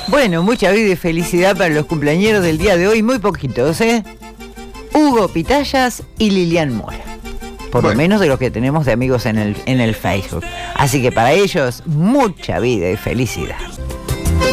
Bueno, mucha vida y felicidad para los cumpleañeros del día de hoy, muy poquitos, ¿eh? Hugo Pitayas y Lilian Mora. Por lo menos de los que tenemos de amigos en el Facebook. Así que para ellos, mucha vida y felicidad.